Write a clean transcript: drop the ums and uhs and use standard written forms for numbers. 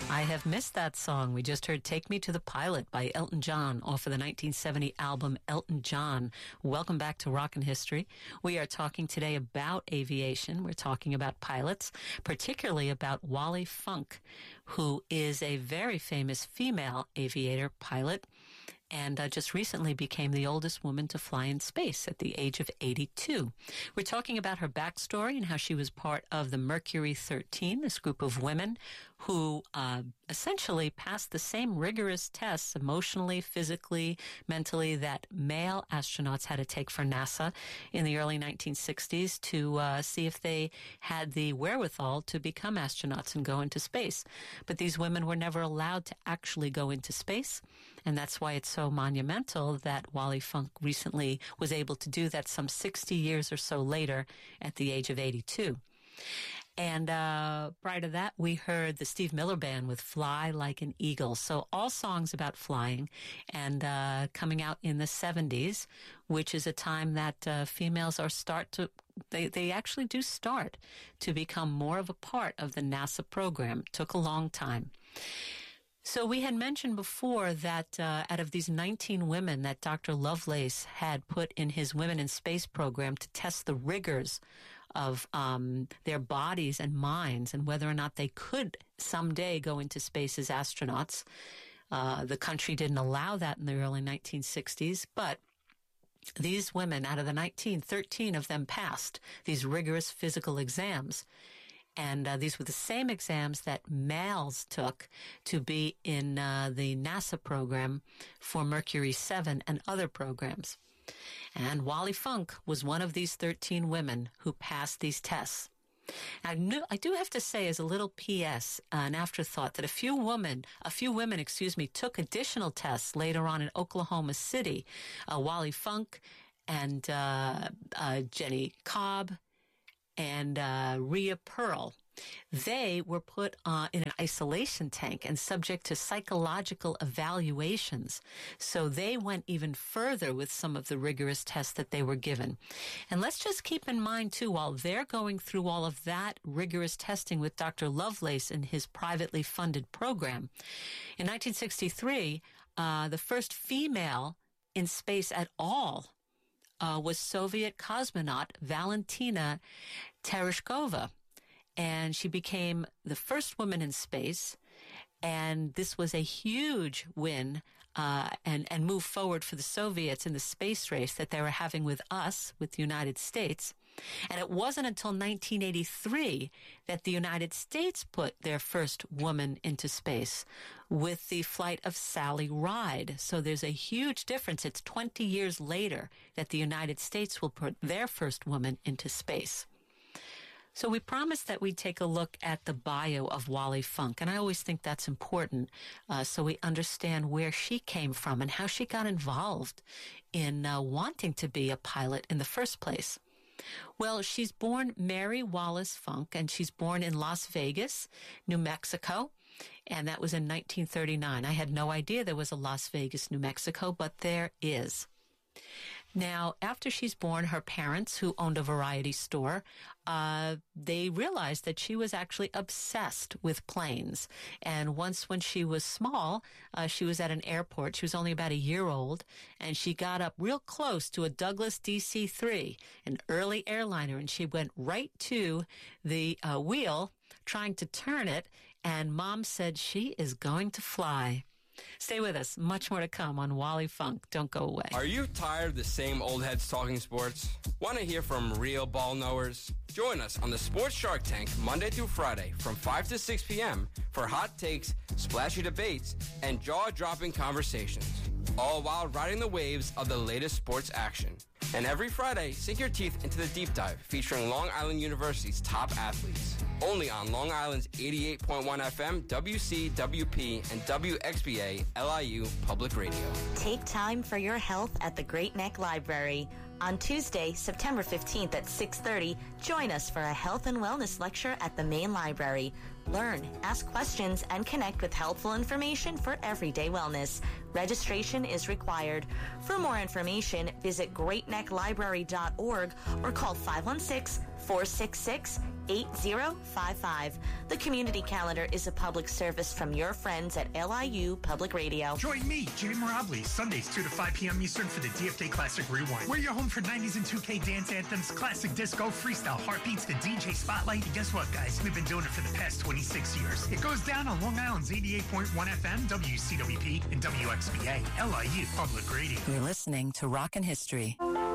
I have missed that song. We just heard Take Me to the Pilot by Elton John off of the 1970 album Elton John. Welcome back to Rockin' History. We are talking today about aviation. We're talking about pilots, particularly about Wally Funk, who is a very famous female aviator pilot and just recently became the oldest woman to fly in space at the age of 82. We're talking about her backstory and how she was part of the Mercury 13, this group of women who essentially passed the same rigorous tests emotionally, physically, mentally that male astronauts had to take for NASA in the early 1960s to see if they had the wherewithal to become astronauts and go into space. But these women were never allowed to actually go into space, and that's why it's so monumental that Wally Funk recently was able to do that some 60 years or so later at the age of 82. And prior to that, we heard the Steve Miller Band with Fly Like an Eagle. So all songs about flying and coming out in the 70s, which is a time that females are they actually do start to become more of a part of the NASA program. Took a long time. So we had mentioned before that out of these 19 women that Dr. Lovelace had put in his Women in Space program to test the rigors of their bodies and minds and whether or not they could someday go into space as astronauts. The country didn't allow that in the early 1960s, but these women, out of the 19, 13 of them passed these rigorous physical exams. And these were the same exams that males took to be in the NASA program for Mercury 7 and other programs. And Wally Funk was one of these 13 women who passed these tests. I do have to say, as a little P.S., an afterthought, that a few women, took additional tests later on in Oklahoma City. Wally Funk and Jenny Cobb and Rhea Pearl. They were put in an isolation tank and subject to psychological evaluations. So they went even further with some of the rigorous tests that they were given. And let's just keep in mind, too, while they're going through all of that rigorous testing with Dr. Lovelace in his privately funded program, in 1963, the first female in space at all was Soviet cosmonaut Valentina Tereshkova. And she became the first woman in space. And this was a huge win and move forward for the Soviets in the space race that they were having with us, with the United States. And it wasn't until 1983 that the United States put their first woman into space with the flight of Sally Ride. So there's a huge difference. It's 20 years later that the United States will put their first woman into space. So we promised that we'd take a look at the bio of Wally Funk, and I always think that's important so we understand where she came from and how she got involved in wanting to be a pilot in the first place. Well, she's born Mary Wallace Funk, and she's born in Las Vegas, New Mexico, and that was in 1939. I had no idea there was a Las Vegas, New Mexico, but there is. Now, after she's born, her parents, who owned a variety store, they realized that she was actually obsessed with planes. And once when she was small, she was at an airport. She was only about a year old, and she got up real close to a Douglas DC-3, an early airliner, and she went right to the wheel, trying to turn it, and Mom said she is going to fly. Stay with us. Much more to come on Wally Funk. Don't go away. Are you tired of the same old heads talking sports? Want to hear from real ball knowers? Join us on the Sports Shark Tank Monday through Friday from 5 to 6 p.m. for hot takes, splashy debates, and jaw-dropping conversations, all while riding the waves of the latest sports action. And every Friday, sink your teeth into the deep dive featuring Long Island University's top athletes. Only on Long Island's 88.1 FM, WCWP, and WXBA LIU Public Radio. Take time for your health at the Great Neck Library. On Tuesday, September 15th at 6:30, join us for a health and wellness lecture at the main library. Learn, ask questions, and connect with helpful information for everyday wellness. Registration is required. For more information, visit greatnecklibrary.org or call 516-466 8055. The Community Calendar is a public service from your friends at LIU Public Radio. Join me, Jay Morabley, Sundays 2 to 5 p.m. Eastern for the DFK Classic Rewind. We're your home for 90s and 2K dance anthems, classic disco, freestyle, heartbeats, the DJ spotlight. And guess what, guys? We've been doing it for the past 26 years. It goes down on Long Island's 88.1 FM, WCWP, and WXBA, LIU Public Radio. You're listening to Rockin' History.